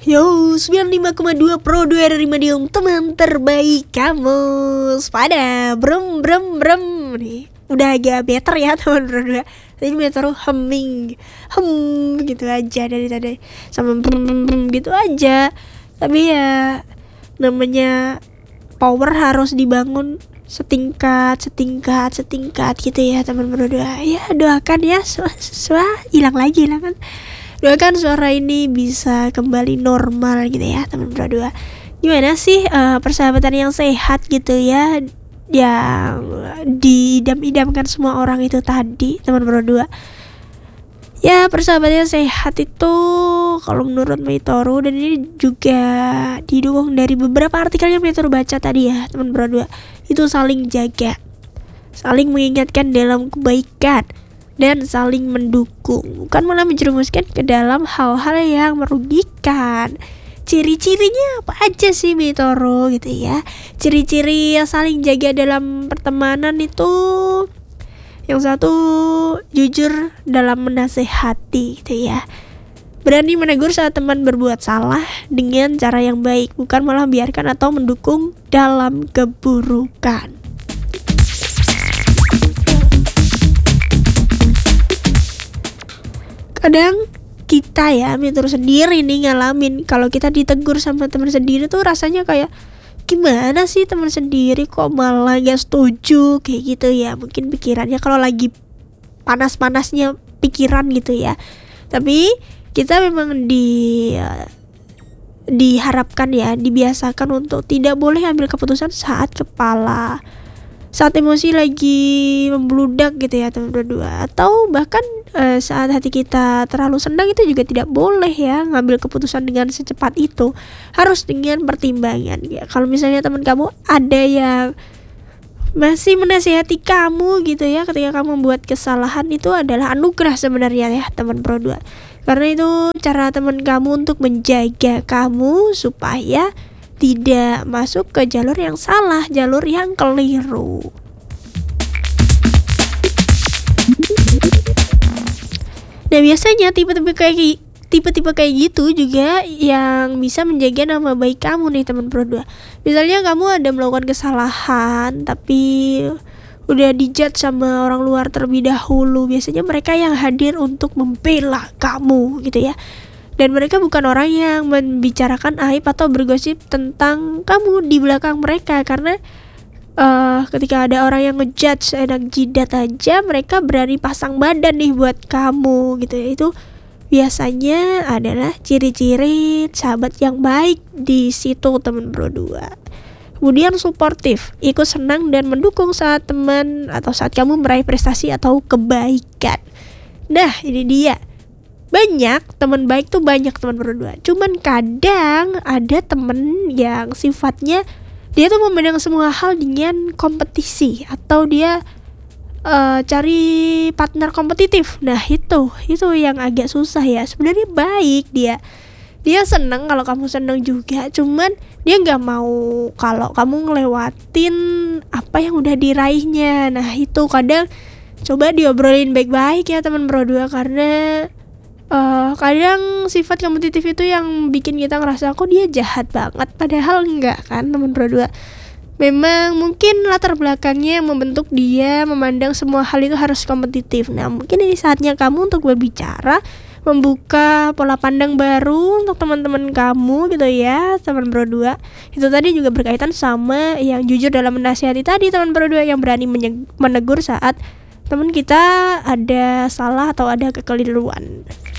Yo, 95,2 Pro 2 dari Medium, teman terbaik kamu. Pada brem nih. Udah agak better ya teman berdua. Tadi meteor humming gitu aja dari tadi, sama brem gitu aja. Tapi ya namanya power harus dibangun setingkat gitu ya teman berdua. Ya doakan ya, hilang kan. Doakan suara ini bisa kembali normal gitu ya teman berdua. Gimana sih persahabatan yang sehat gitu ya, yang diidam-idamkan semua orang itu tadi teman berdua. Ya persahabatan yang sehat itu kalau menurut Meitoru, dan ini juga didukung dari beberapa artikel yang Meitoru baca tadi ya teman berdua, itu saling jaga, saling mengingatkan dalam kebaikan, dan saling mendukung, bukan malah menjerumuskan ke dalam hal-hal yang merugikan. Ciri-cirinya apa aja sih Meitoru gitu ya? Ciri-ciri yang saling jaga dalam pertemanan itu, yang satu, jujur dalam menasehati gitu ya. Berani menegur saat teman berbuat salah dengan cara yang baik, bukan malah biarkan atau mendukung dalam keburukan. Kadang kita ya Meitoru sendiri nih ngalamin kalau kita ditegur sama teman sendiri tuh rasanya kayak gimana sih, teman sendiri kok malah gak setuju kayak gitu ya. Mungkin pikirannya kalau lagi panas-panasnya pikiran gitu ya. Tapi kita memang diharapkan ya, dibiasakan untuk tidak boleh ambil keputusan saat emosi lagi membludak gitu ya teman berdua, atau bahkan saat hati kita terlalu senang itu juga tidak boleh ya ngambil keputusan dengan secepat itu, harus dengan pertimbangan ya. Kalau misalnya teman kamu ada yang masih menasihati kamu gitu ya ketika kamu membuat kesalahan, itu adalah anugerah sebenarnya ya teman berdua, karena itu cara teman kamu untuk menjaga kamu supaya tidak masuk ke jalur yang salah, jalur yang keliru. Nah biasanya tipe-tipe kayak gitu juga yang bisa menjaga nama baik kamu nih teman berdua. Misalnya kamu ada melakukan kesalahan tapi udah dijudge sama orang luar terlebih dahulu, biasanya mereka yang hadir untuk membela kamu gitu ya. Dan mereka bukan orang yang membicarakan aib atau bergosip tentang kamu di belakang mereka, karena ketika ada orang yang ngejudge enak jidat aja, mereka berani pasang badan nih buat kamu gitu ya. Itu biasanya adalah ciri-ciri sahabat yang baik di situ teman berdua. Kemudian suportif, ikut senang dan mendukung saat teman atau saat kamu meraih prestasi atau kebaikan. Nah ini dia, banyak teman baik tuh, banyak teman berdua. Cuman kadang ada temen yang sifatnya dia tuh memandang semua hal dengan kompetisi, atau dia cari partner kompetitif. Nah itu yang agak susah ya. Sebenarnya baik, dia seneng kalau kamu seneng juga, cuman dia nggak mau kalau kamu ngelewatin apa yang udah diraihnya. Nah itu kadang coba diobrolin baik-baik ya teman berdua, karena kadang sifat kompetitif itu yang bikin kita ngerasa kok dia jahat banget, padahal enggak kan teman berdua. Memang mungkin latar belakangnya yang membentuk dia memandang semua hal itu harus kompetitif. Nah mungkin ini saatnya kamu untuk berbicara, membuka pola pandang baru untuk teman-teman kamu gitu ya teman berdua. Itu tadi juga berkaitan sama yang jujur dalam menasihati tadi teman berdua, yang berani menegur saat teman kita ada salah atau ada kekeliruan.